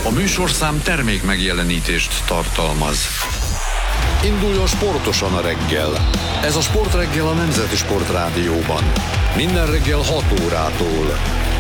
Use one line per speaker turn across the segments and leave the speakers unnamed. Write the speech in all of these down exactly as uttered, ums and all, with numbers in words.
A műsorszám termék megjelenítést tartalmaz. Induljon sportosan a reggel. Ez a Sportreggel a Nemzeti Sportrádióban. Minden reggel hat órától.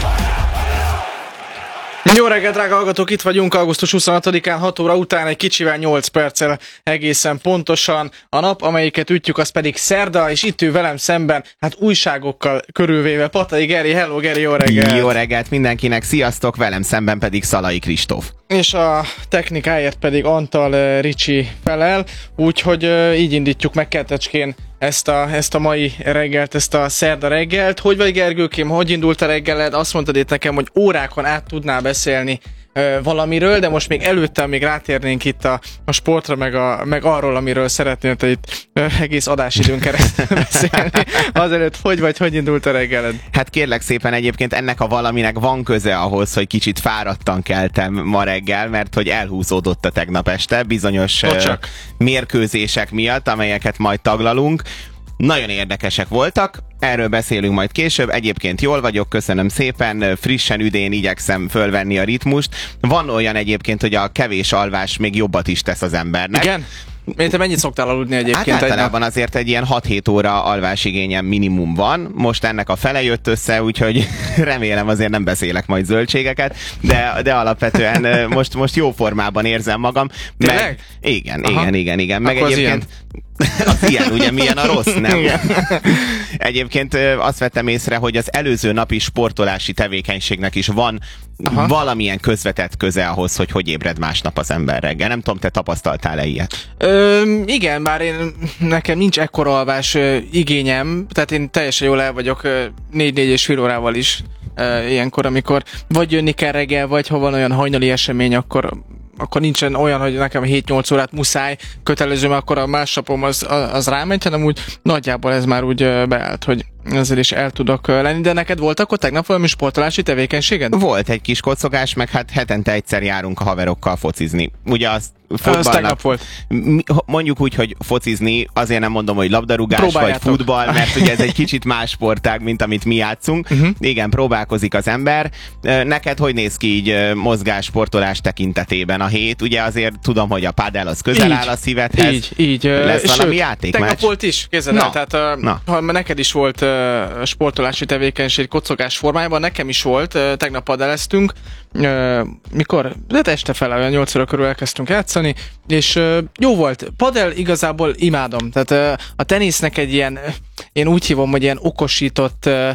Jó reggelt, drága hallgatók, itt vagyunk augusztus huszonhatodikán hat óra után, egy kicsivel nyolc perccel egészen pontosan a nap, amelyiket ütjük, az pedig szerda, és itt ül velem szemben, hát újságokkal körülvéve Patai Geri. Hello Geri, jó reggelt!
Jó reggelt mindenkinek, sziasztok, velem szemben pedig Szalai Kristóf.
És a technikáért pedig Antal Ricsi felel, úgyhogy így indítjuk meg kettecskén ezt a, ezt a mai reggelt, ezt a szerda reggelt. Hogy vagy, Gergőkém, hogy indult a reggeled? Azt mondtad itt nekem, hogy órákon át tudnál beszélni ö, valamiről, de most még előtte még rátérnénk itt a, a sportra, meg, a, meg arról, amiről szeretnél te itt ö, egész adásidőn keresztül beszélni. Azelőtt, hogy vagy, hogy indult a reggeled?
Hát kérlek szépen, egyébként ennek a valaminek van köze ahhoz, hogy kicsit fáradtan keltem ma reggel, mert hogy elhúzódott a tegnap este bizonyos ö, mérkőzések miatt, amelyeket majd taglalunk. Nagyon érdekesek voltak, erről beszélünk majd később. Egyébként jól vagyok, köszönöm szépen, frissen, üdén igyekszem fölvenni a ritmust. Van olyan egyébként, hogy a kevés alvás még jobbat is tesz az embernek.
Igen? Miért te mennyit szoktál aludni egyébként?
Hát általában egy azért egy ilyen hat-hét óra alvásigényem minimum van. Most ennek a fele jött össze, úgyhogy remélem azért nem beszélek majd zöldségeket, de, de alapvetően most, most jó formában érzem magam. Meg, igen, Aha. igen, igen, igen. Meg
Akkor
egyébként az ilyen, ugye milyen a rossz, nem? Egyébként azt vettem észre, hogy az előző napi sportolási tevékenységnek is van Aha. valamilyen közvetett köze ahhoz, hogy hogy ébred másnap az ember reggel. Nem tudom, te tapasztaltál-e ilyet?
Ö, igen, bár én, nekem nincs ekkora alvás ö, igényem, tehát én teljesen jól el vagyok négy-négy és fél órával is ö, ilyenkor, amikor vagy jönni kell reggel, vagy ha van olyan hajnali esemény, akkor akkor nincsen olyan, hogy nekem hét-nyolc órát muszáj kötelező, mert akkor a másnapom az, az rámegy, hanem úgy nagyjából ez már úgy beállt, hogy ezzel is el tudok lenni. De neked volt akkor tegnap valami sportolási tevékenységed?
Volt egy kis kocogás, meg hát hetente egyszer járunk a haverokkal focizni. Ugye az
Az tegnap volt.
Mondjuk úgy, hogy focizni, azért nem mondom, hogy labdarúgás vagy futball, mert ugye ez egy kicsit más sportág, mint amit mi játszunk. Uh-huh. Igen, próbálkozik az ember. Neked hogy néz ki így mozgás, sportolás tekintetében a hét? Ugye azért tudom, hogy a pádel az közel így, áll a szívedhez.
Így, így.
Lesz
és
valami
sőt,
játék?
Tegnap volt is, képzeld el. Tehát
Na.
ha neked is volt uh, sportolási tevékenység kocogás formájában, nekem is volt, uh, tegnap padeleztünk. Uh, mikor? De este fele, olyan nyolc óra körül elkezdtünk játszani, és uh, jó volt. Padel igazából imádom. Tehát uh, a tenisznek egy ilyen, uh, én úgy hívom, hogy ilyen okosított, uh,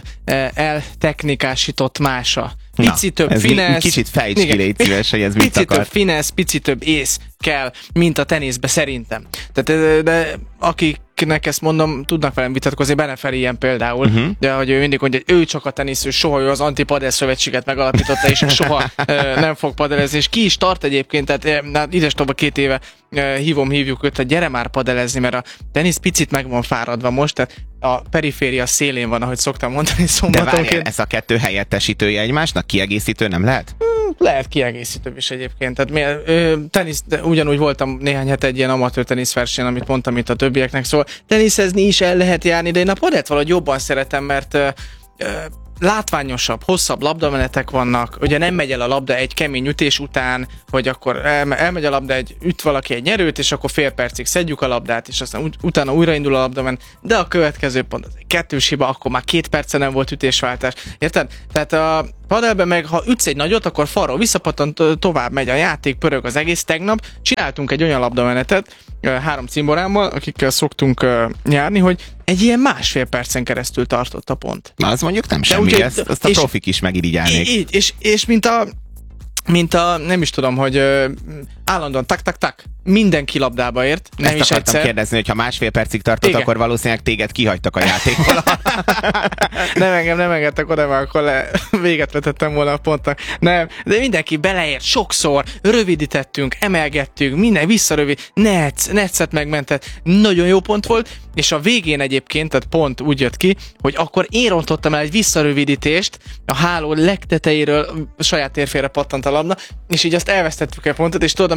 eltechnikásított mása. Pici több finesz.
Kicsit fejts ki, légy szíves, hogy ez mit
pici
akar.
több finesz, pici több ész kell, mint a teniszbe szerintem. Tehát, de akiknek ezt mondom, tudnak velem vitatkozni, Beneferi ilyen például, uh-huh. de hogy ő mindig mondja, hogy ő csak a tenisz, ő soha, ő az anti-padel szövetséget megalapította, és soha nem fog padelezni, és ki is tart egyébként, tehát ides tovább két éve hívom, hívjuk őt, hogy gyere már padelezni, mert a tenisz picit meg van fáradva most, tehát a periféria szélén van, ahogy szoktam mondani szombatonként.
De várjál, ez a kettő helyettesítője egymásnak? Kiegészítő nem lehet?
Hmm, lehet kiegészítő is egyébként. Tehát mi, ö, tenisz, ugyanúgy voltam néhány hete egy ilyen amatőr teniszversenyen, amit mondtam itt a többieknek, szóval teniszezni is el lehet járni, de én a padelt valahogy jobban szeretem, mert ö, ö, látványosabb, hosszabb labdamenetek vannak, ugye nem megy el a labda egy kemény ütés után, hogy akkor el, elmegy a labda, egy üt valaki egy nyerőt, és akkor fél percig szedjük a labdát, és aztán ut- utána újraindul a labdamen, de a következő pont az egy kettős hiba, akkor már két perce nem volt ütésváltás. Érted? Tehát a padelben meg, ha ütsz egy nagyot, akkor falról visszapattant, tovább megy a játék, pörög az egész. Tegnap csináltunk egy olyan labdamenetet, három cimborámmal, akikkel szoktunk járni, hogy egy ilyen másfél percen keresztül tartott a pont.
Na, az mondjuk nem semmi, úgy, ezt, ezt a profik is megirigyelnék.
Így, és, és mint a mint a, nem is tudom, hogy ö, állandóan tak-tak-tak, mindenki labdába ért. Nem
Ezt
is
akartam
egyszer.
kérdezni, hogy ha másfél percig tartott, igen, akkor valószínűleg téged kihagytak a játékból.
nem engem, nem engedtek oda, mert akkor le, véget vetettem volna a pontnak. Nem, de mindenki beleért sokszor, rövidítettünk, emelgettünk, minden visszarövid, netsz, netszet megmentett, nagyon jó pont volt, és a végén egyébként, tehát pont úgy jött ki, hogy akkor én rontottam el egy visszarövidítést, a háló legtetejéről saját térfére pattant a labda, és így azt elvesztettük el pontot, és tudod,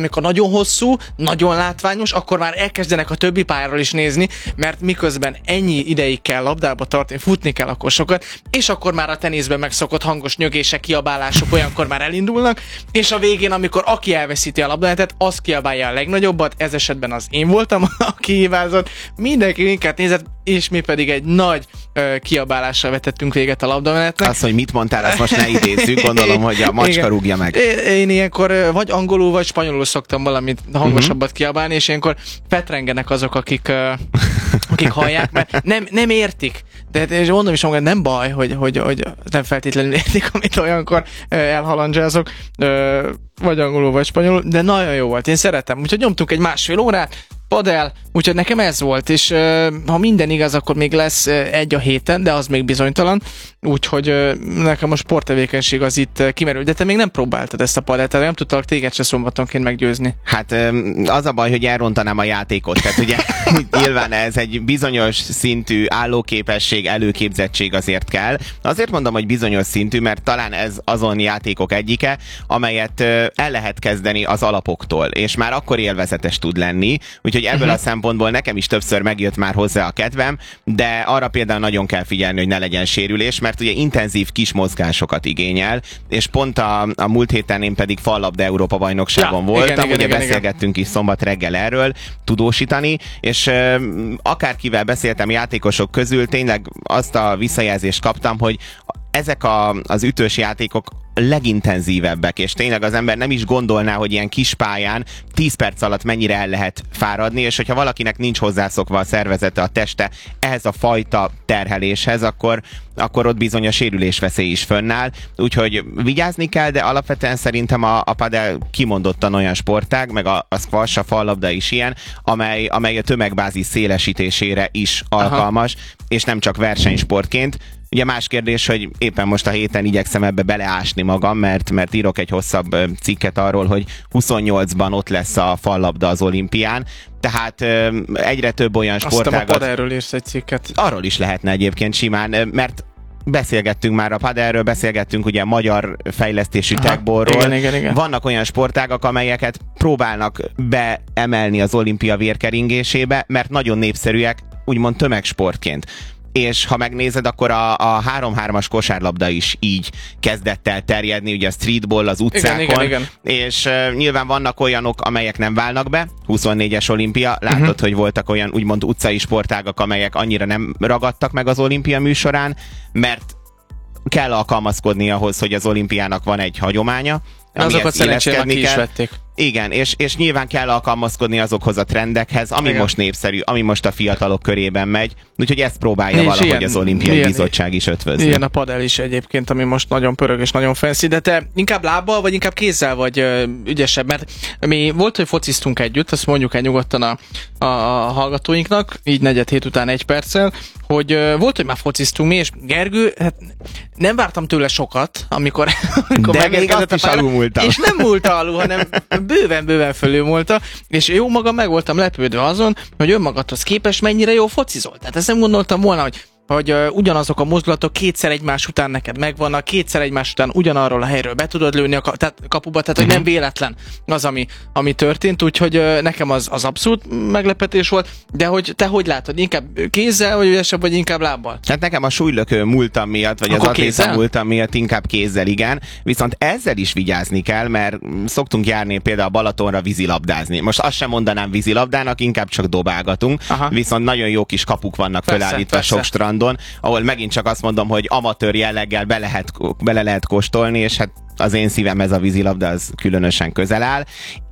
amikor nagyon hosszú, nagyon látványos, akkor már elkezdenek a többi pályáról is nézni, mert miközben ennyi ideig kell labdába tartani, futni kell akkor sokat, és akkor már a teniszben megszokott hangos nyögések, kiabálások olyankor már elindulnak, és a végén, amikor aki elveszíti a labdáját, az kiabálja a legnagyobbat, ez esetben az én voltam, aki hibázott, mindenki minket nézett, és mi pedig egy nagy ö, kiabálással vetettünk véget a labdamenetnek.
Azt, hogy mit mondtál, azt most ne idézzük, gondolom, hogy a macska rúgja meg.
Én, én ilyenkor vagy angolul, vagy spanyolul szoktam valamit hangosabbat uh-huh. kiabálni, és ilyenkor petrengenek azok, akik, uh, akik hallják, mert nem, nem értik. De és mondom is, hogy nem baj, hogy, hogy, hogy nem feltétlenül értik, amit olyankor uh, elhalandzsázok, uh, vagy angolul, vagy spanyolul, de nagyon jó volt, én szeretem. Úgyhogy nyomtunk egy másfél órát, padel, úgyhogy nekem ez volt, és uh, ha minden igaz, akkor még lesz uh, egy a héten, de az még bizonytalan, úgyhogy uh, nekem a sporttevékenység az itt uh, kimerül, de te még nem próbáltad ezt a padelt, tehát nem tudtalak téged se szombatonként meggyőzni.
Hát um, az a baj, hogy elrontanám a játékot, tehát ugye nyilván ez egy bizonyos szintű állóképesség, előképzettség azért kell. Azért mondom, hogy bizonyos szintű, mert talán ez azon játékok egyike, amelyet uh, el lehet kezdeni az alapoktól, és már akkor élvezetes tud lenni, úgyhogy ebből uh-huh. a szempontból nekem is többször megjött már hozzá a kedvem, de arra például nagyon kell figyelni, hogy ne legyen sérülés, mert ugye intenzív kis mozgásokat igényel, és pont a, a múlt héten én pedig fallabda Európa bajnokságon ja, voltam, igen, ugye igen, beszélgettünk igen. is szombat reggel erről, tudósítani, és uh, akárkivel beszéltem játékosok közül, tényleg azt a visszajelzést kaptam, hogy ezek a, az ütős játékok legintenzívebbek, és tényleg az ember nem is gondolná, hogy ilyen kis pályán tíz perc alatt mennyire el lehet fáradni, és hogyha valakinek nincs hozzászokva a szervezete, a teste ehhez a fajta terheléshez, akkor, akkor ott bizony a sérülésveszély is fönnáll, úgyhogy vigyázni kell, de alapvetően szerintem a, a padel kimondottan olyan sportág, meg a, a squash, a fallabda is ilyen, amely, amely a tömegbázis szélesítésére is alkalmas, aha. és nem csak versenysportként. Ugye más kérdés, hogy éppen most a héten igyekszem ebbe beleásni magam, mert, mert írok egy hosszabb cikket arról, hogy huszonnyolcban ott lesz a fallabda az olimpián, tehát egyre több olyan sportágat...
Aztán a padelről írsz egy cikket.
Arról is lehetne egyébként simán, mert beszélgettünk már a padelről, beszélgettünk ugye a magyar fejlesztésű techballról.
Igen, igen, igen.
Vannak olyan sportágak, amelyeket próbálnak beemelni az olimpia vérkeringésébe, mert nagyon népszerűek, úgymond tömegsportként. És ha megnézed, akkor a, a három-hármas kosárlabda is így kezdett el terjedni, ugye a streetball az utcákon,
igen, igen, igen.
és uh, nyilván vannak olyanok, amelyek nem válnak be, huszonnégyes olimpia, látod, uh-huh. hogy voltak olyan úgymond utcai sportágak, amelyek annyira nem ragadtak meg az olimpia műsorán, mert kell alkalmazkodni ahhoz, hogy az olimpiának van egy hagyománya,
azokat szerencsére ki is vették.
Igen, és, és nyilván kell alkalmazkodni azokhoz a trendekhez, ami igen. most népszerű, ami most a fiatalok körében megy, úgyhogy ezt próbálja és valahogy ilyen, az olimpiai ilyen, bizottság is ötvözni.
Ilyen a padel is egyébként, ami most nagyon pörög és nagyon fancy, de te inkább lábbal, vagy inkább kézzel vagy ö, ügyesebb, mert mi volt, hogy fociztunk együtt, azt mondjuk el nyugodtan a, a, a hallgatóinknak, így negyed hét után egy perccel, hogy ö, volt, hogy már fociztunk mi, és Gergő, hát nem vártam tőle sokat, amikor, amikor
de még azt is alulmúltam.
És nem múlta alul, hanem bőven-bőven fölülmúlta, és jó magam meg voltam lepődve azon, hogy önmagadhoz képest mennyire jó focizol. Tehát ezt nem gondoltam volna, hogy hogy uh, ugyanazok a mozdulatok kétszer egymás után neked megvannak, kétszer egymás után ugyanarról a helyről be tudod lőni a ka- tehát, kapuba, tehát hogy nem véletlen az, ami, ami történt, úgyhogy uh, nekem az, az abszolút meglepetés volt, de hogy te hogy látod, inkább kézzel, vagy ügyesebb, vagy inkább lábbal?
Hát nekem a súlylökő múltam miatt, vagy akkor az atléta múltam miatt inkább kézzel, igen, viszont ezzel is vigyázni kell, mert szoktunk járni például a Balatonra vízilabdázni. Most azt sem mondanám vízilabdának, inkább csak dobálgatunk, aha. viszont nagyon jó kis kapuk vannak persze, felállítva persze. sok strandon, ahol megint csak azt mondom, hogy amatőr jelleggel be lehet, bele lehet kóstolni, és hát az én szívem ez a vízilabda, az különösen közel áll,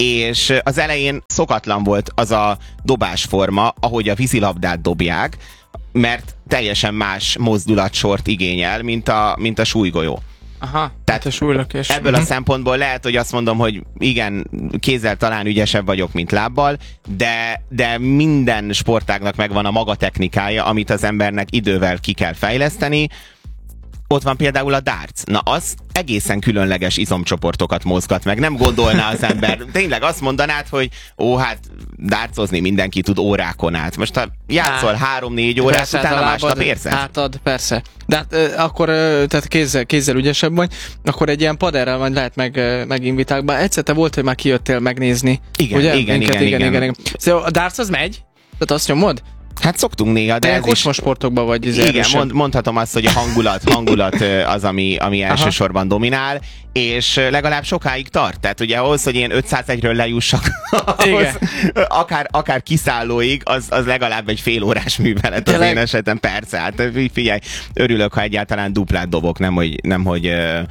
és az elején szokatlan volt az a dobásforma, ahogy a vízilabdát dobják, mert teljesen más mozdulatsort igényel, mint a, mint a súlygolyó.
Aha, tehát a súlylökés.
Ebből a szempontból lehet, hogy azt mondom, hogy igen, kézzel talán ügyesebb vagyok, mint lábbal, de, de minden sportágnak megvan a maga technikája, amit az embernek idővel ki kell fejleszteni. ott van például a darts. Na, az egészen különleges izomcsoportokat mozgat meg. Nem gondolná az ember. Tényleg azt mondanád, hogy ó, hát dartsozni mindenki tud órákon át. Most ha játszol három-négy órát, persze, utána másnap érzed?
Hátad, persze. De hát euh, akkor, euh, tehát kézzel, kézzel ügyesebb vagy, akkor egy ilyen paderrel majd lehet meg, euh, meginvitálni. Bár egyszer te volt, hogy már kijöttél megnézni.
Igen,
ugye?
igen, igen, igen, igen, igen.
Szóval a darts az megy? Tehát azt nyomod?
Hát szoktunk néha, de ez is...
sportokban vagy.
Igen, mond, mondhatom azt, hogy a hangulat, hangulat az, ami, ami elsősorban dominál, és legalább sokáig tart. Tehát ugye ahhoz, hogy én ötszázegyről lejussak, ahhoz, akár, akár kiszállóig, az, az legalább egy fél órás művelet az én esetem, persze. Hát figyelj, örülök, ha egyáltalán duplát dobok, nem hogy, nem, hogy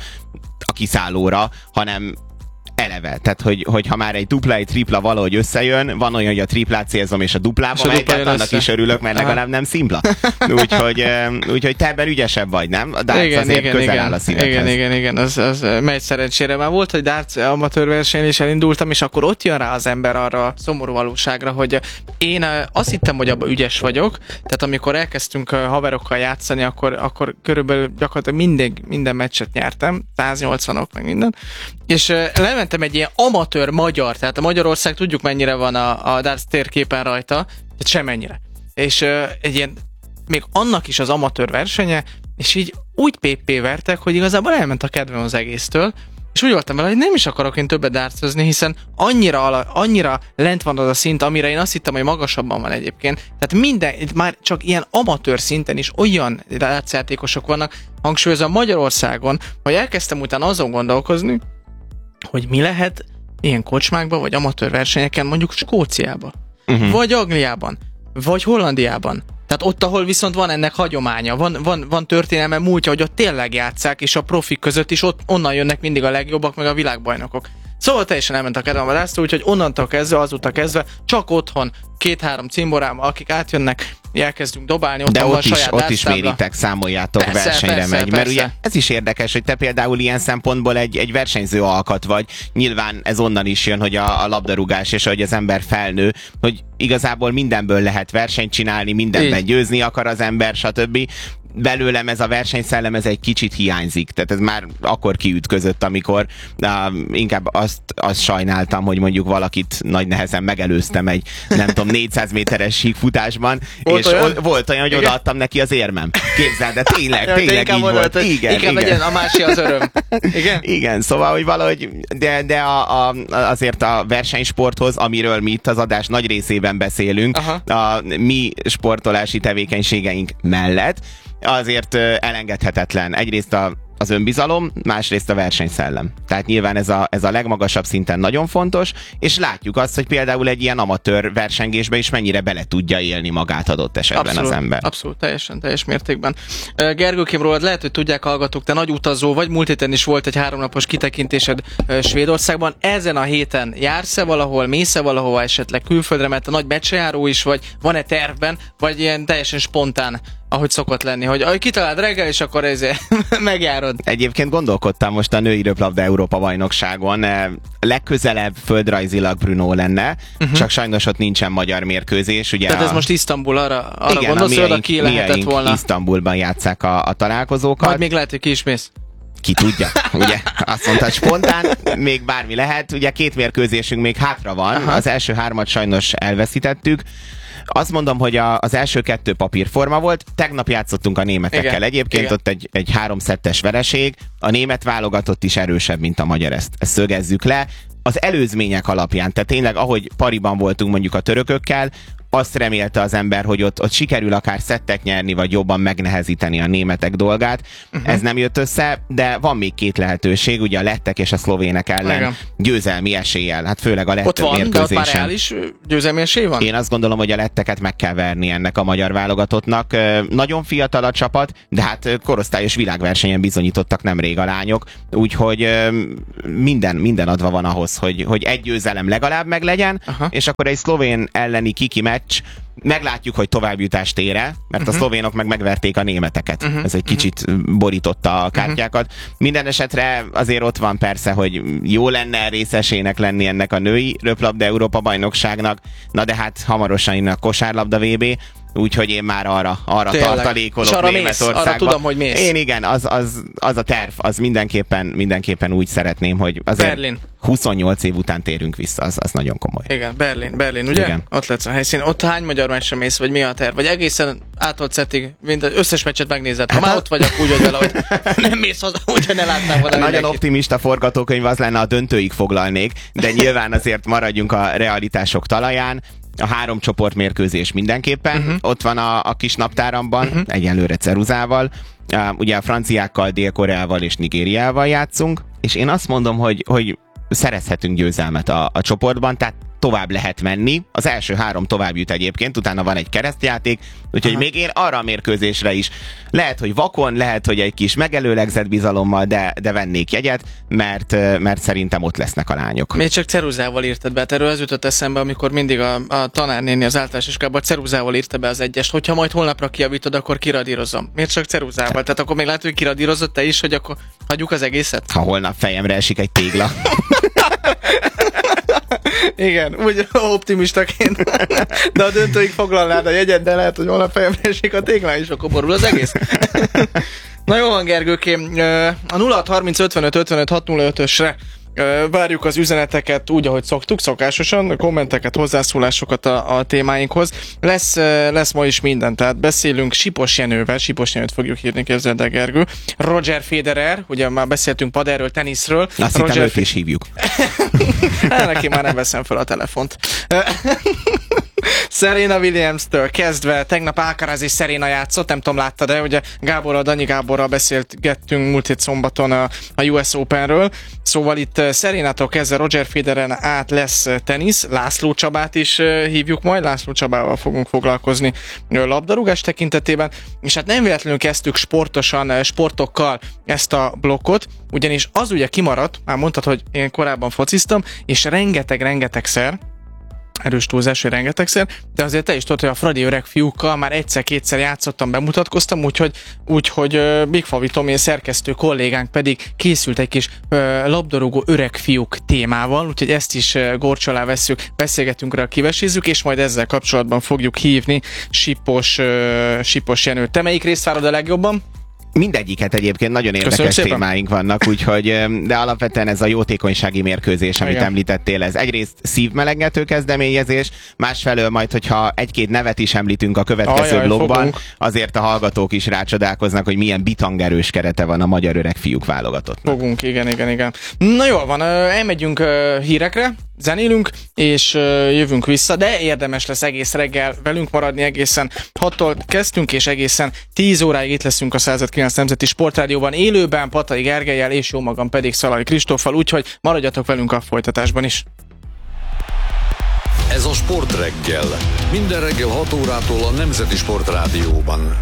a kiszállóra, hanem eleve. Tehát, hogy, hogy ha már egy dupla, egy tripla valahogy összejön, van olyan, hogy a triplát célzom és a duplába megy, tehát annak is örülök, mert legalább nem szimpla. Úgyhogy, úgyhogy te ebben ügyesebb vagy, nem? A darts
igen,
azért
igen,
közel
igen,
áll a szívedhez.
Igen, igen, igen, az, az megy szerencsére. Már volt, hogy darts amatőr versenyen is elindultam, és akkor ott jön rá az ember arra a szomorú valóságra, hogy én azt hittem, hogy abban ügyes vagyok, tehát amikor elkezdtünk haverokkal játszani, akkor, akkor körülbelül gyakorlatilag minden, minden meccset nyertem, száznyolcvanok, meg minden, és lementem egy ilyen amatőr magyar, tehát a Magyarország tudjuk mennyire van a, a darts térképen rajta, tehát semennyire. És uh, egy ilyen, még annak is az amatőr versenye, és így úgy pé pé vertek, hogy igazából elment a kedvem az egésztől, és úgy voltam vele, hogy nem is akarok én többet dartsozni, hiszen annyira, ala, annyira lent van az a szint, amire én azt hittem, hogy magasabban van egyébként. Tehát minden, már csak ilyen amatőr szinten is olyan dartsjátékosok vannak, hangsúlyozom Magyarországon, hogy elkezdtem utána azon gondolkozni, hogy mi lehet ilyen kocsmákban, vagy amatőr versenyeken, mondjuk Skóciában, uh-huh. vagy Angliában, vagy Hollandiában. Tehát ott, ahol viszont van ennek hagyománya, van, van, van történelme múltja, hogy ott tényleg játsszák, és a profik között is ott, onnan jönnek mindig a legjobbak, meg a világbajnokok. Szóval teljesen elment a kedvem a dartsra, úgyhogy onnantól kezdve, azóta kezdve, csak otthon két-három cimborámmal, akik átjönnek, elkezdünk dobálni, ott
de
van
ott is,
saját
ott is méritek, számoljátok, persze, versenyre persze, megy. Mert persze. Ugye ez is érdekes, hogy te például ilyen szempontból egy, egy versenyző alkat vagy. Nyilván ez onnan is jön, hogy a, a labdarúgás, és hogy az ember felnő, hogy igazából mindenből lehet versenyt csinálni, mindenben így győzni akar az ember, stb. Belőlem ez a versenyszellem, ez egy kicsit hiányzik. Tehát ez már akkor kiütközött, amikor uh, inkább azt, azt sajnáltam, hogy mondjuk valakit nagy nehezen megelőztem egy, nem tudom, négyszáz méteres síkfutásban, és olyan? O- volt olyan, hogy igen? Odaadtam neki az érmem. Képzeld, de tényleg, ja, tényleg így volt. Volt. Igen,
inkább igen. A másik az öröm. Igen?
Igen, szóval, hogy valahogy, de, de a, a, azért a versenysporthoz, amiről mi itt az adás nagy részében beszélünk, aha, a mi sportolási tevékenységeink mellett, azért elengedhetetlen. Egyrészt a, az önbizalom, másrészt a versenyszellem. Tehát nyilván ez a, ez a legmagasabb szinten nagyon fontos, és látjuk azt, hogy például egy ilyen amatőr versengésbe is mennyire bele tudja élni magát adott esetben abszolút, az ember.
Abszolút, teljesen, teljes mértékben. Gergőkém, rólad lehet, hogy tudják hallgatók, te nagy utazó vagy, múlt héten is volt egy háromnapos kitekintésed Svédországban. Ezen a héten jársz-e valahol, mész-e valahova esetleg külföldre, mert a nagy meccsejáró is vagy, van-e tervben, vagy ilyen teljesen spontán, ahogy szokott lenni, hogy ahogy kitaláld reggel, és akkor ezért megjárod.
Egyébként gondolkodtam most a női röplabda Európa bajnokságon, legközelebb földrajzilag Brno lenne, uh-huh. csak sajnos ott nincsen magyar mérkőzés. Ugye
tehát
a...
ez most Isztambul, arra, arra igen, gondolsz, hogy oda ki lehetett volna.
Isztambulban játsszák a, a találkozókat.
Majd még lehet, hogy ki is mész.
Ki tudja, ugye? Azt mondta, spontán, még bármi lehet. Ugye két mérkőzésünk még hátra van. Aha. Az első hármat sajnos elveszítettük. Azt mondom, hogy a, az első kettő papírforma volt, tegnap játszottunk a németekkel. Igen, egyébként igen. Ott egy, egy háromszettes vereség, a német válogatott is erősebb, mint a magyar, ezt, ezt szögezzük le. Az előzmények alapján, tehát tényleg ahogy pariban voltunk mondjuk a törökökkel, azt remélte az ember, hogy ott, ott sikerül akár szettet nyerni, vagy jobban megnehezíteni a németek dolgát. Uh-huh. Ez nem jött össze, de van még két lehetőség, ugye a lettek és a szlovének ellen igen. győzelmi eséllyel, hát főleg a lettek mérkőzésen. Ott van, de ott már reális
győzelmi esély van?
Én azt gondolom, hogy a letteket meg kell verni ennek a magyar válogatottnak. Nagyon fiatal a csapat, de hát korosztályos világversenyen bizonyítottak nemrég a lányok, úgyhogy minden, minden adva van ahhoz, hogy, hogy egy győzelem legalább meglegyen, uh-huh. és akkor egy szlovén elleni kiki meccs, Meglátjuk, hogy továbbjutást ér-e, mert uh-huh. a szlovénok meg megverték a németeket. Uh-huh. Ez egy kicsit uh-huh. borította a kártyákat. Uh-huh. Minden esetre azért ott van persze, hogy jó lenne részesének lenni ennek a női röplabda Európa bajnokságnak, na de hát hamarosan innen a kosárlabda vé bé, úgyhogy én már arra, arra tartalékolok Németországba.
Arra tudom, hogy mész.
Én igen, az, az, az a terv, az mindenképpen, mindenképpen úgy szeretném, hogy azért
Berlin.
huszonnyolc év után térünk vissza, az, az nagyon komoly.
Igen, Berlin, Berlin, ugye? Igen. Ott lesz a helyszín. Ott hány magyar meccsre mész, vagy mi a terv? Vagy egészen átolt szettig, mint az összes meccset megnézed. Ha hát már ott vagy, akkor úgy vagy vele, hogy nem mész haza, úgyhogy ne látnám volna.
Nagyon optimista forgatókönyv az lenne, a döntőig foglalnék, de nyilván azért maradjunk a realitások talaján. A három csoportmérkőzés mindenképpen. Uh-huh. Ott van a, a kis naptáramban, uh-huh. egyelőre ceruzával. Uh, ugye a franciákkal, Dél-Koreával és Nigériával játszunk, és én azt mondom, hogy, hogy szerezhetünk győzelmet a, a csoportban, tehát tovább lehet menni. Az első három tovább jut egyébként, utána van egy keresztjáték, úgyhogy Aha. még én arra a mérkőzésre is lehet, hogy vakon, lehet, hogy egy kis megelőlegzett bizalommal, de, de vennék jegyet, mert, mert szerintem ott lesznek a lányok.
Miért csak ceruzával írtad be? Erről az jutott eszembe, amikor mindig a, a tanárnéni az általános iskolában ceruzával írta be az egyest. Hogyha majd holnapra kijavítod, akkor kiradírozom. Miért csak ceruzával? Tehát akkor még lehet, hogy kiradírozott te is, hogy akkor hagyjuk az egészet?
Ha holnap fejemre esik egy tégla.
Igen, úgy optimistaként. De a döntőig foglalnád a jegyet, de lehet, hogy holnap fejemre esik a téglán, és akkor borul az egész. Na jó van, Gergőkém, a nulla hat harminc ötvenöt ötvenöt hat nulla ötösre várjuk az üzeneteket úgy, ahogy szoktuk, szokásosan, kommenteket, hozzászólásokat a, a témáinkhoz. Lesz, lesz ma is minden, tehát beszélünk Sipos Jenővel, Sipos Jenőt fogjuk hívni, képzeld el, Gergő. Roger Federer, ugye már beszéltünk padelről, teniszről.
Azt
Roger
hittem, őt is hívjuk.
Hát, neki már nem veszem fel a telefont. Serena Williams-től kezdve, tegnap Alcaraz és Serena játszott, nem tudom, láttad, de ugye Gáborral, Danyi Gáborral beszélgettünk múlt hét szombaton a, a U S Openről, szóval itt Serenától kezdve Roger Federeren át lesz tenisz, László Csabát is hívjuk majd, László Csabával fogunk foglalkozni labdarúgás tekintetében, és hát nem véletlenül kezdtük sportosan, sportokkal ezt a blokkot, ugyanis az ugye kimaradt, már mondtad, hogy én korábban fociztam, és rengeteg-rengetegszer, erős túlzás, hogy rengetegszer, de azért te is tudod, hogy a Fradi öreg fiúkkal már egyszer-kétszer játszottam, bemutatkoztam, úgyhogy, úgyhogy uh, Big Favi Tomi szerkesztő kollégánk pedig készült egy kis uh, labdarúgó öreg fiúk témával, úgyhogy ezt is uh, gorcs alá vesszük, beszélgetünk rá, kivesézzük, és majd ezzel kapcsolatban fogjuk hívni Sipos, uh, Sipos Jenőt. Te melyik részt várod a legjobban?
Mindegyiket egyébként, nagyon érdekes témáink vannak, úgyhogy, de alapvetően ez a jótékonysági mérkőzés, amit Igen. említettél, ez egyrészt szívmelengető kezdeményezés, másfelől majd, hogyha egy-két nevet is említünk a következő Ajaj, blogban, fogunk. Azért a hallgatók is rácsodálkoznak, hogy milyen bitangerős kerete van a magyar öreg fiúk válogatottnak.
Fogunk, igen, igen, igen. Na jól van, elmegyünk hírekre, zenélünk, és jövünk vissza, de érdemes lesz egész reggel velünk maradni, egészen hattól kezdtünk, és egészen tíz óráig itt leszünk a századkilenc Nemzeti Sportrádióban élőben, Patai Gergellyel, és jó magam pedig Szalai Kristóffal, úgyhogy maradjatok velünk a folytatásban is.
Ez a Sportreggel. Minden reggel hat órától a Nemzeti Sportrádióban.